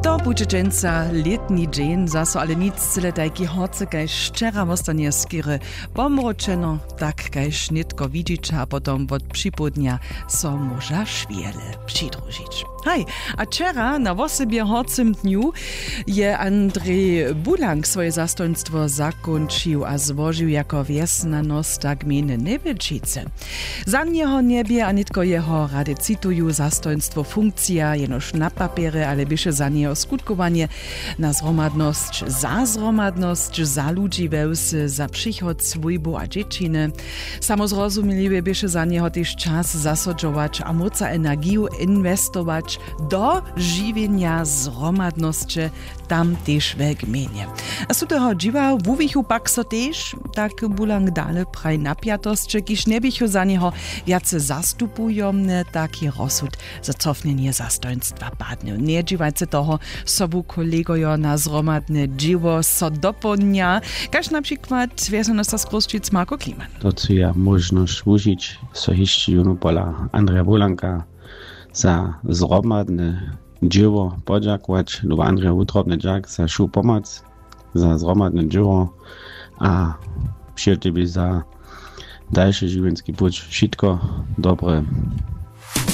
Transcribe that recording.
To bude dżęca letni dzień, zaso ale nic cyle tajki horce, kaž szczera wostanie skiery pomročeno, tak kaž nitko widzieć, a potom od przypodnia so może szwiele przydružić. Hej, a wczera na wosebie horcym dniu je Andrzej Bulank swoje zastojnstwo zakończył a złożył jako wiesnanost tak gminy Nebelčice. Za niego niebie a nitko jeho rady cituju zastojnstwo funkcja, jenoż na papiery, ale byše za niego skutkowanie na zromadność, za ludzi wełsy, za przychod swójbu a dzieciny. Samozrozumieliwe byše za niego też czas zasodżować a moca energiu inwestować do żywienia zromadności tam też w gminie. A z tego dziwa w uwichu pak so też, tak Bulank dale praj napiatost, kiż nie bychu za niego jace zastupują, taki rozsud za cofnienie zastojnstwa padnie. Nie dziwajcie toho sobu kolegojo na zromadne dziwo so doplnia, każ na przykład wiesnosta z Kruszczyc Marko Kliman. To co ja możność użyć, so jeszcze pola Andrzeja Bulanka za zromadne dzieło podziękować lub Andrzej Utrobny dziak za szu pomoc, za zromadne dzieło, a przy tobie za dalszy żywienski płeć wszystko dobre.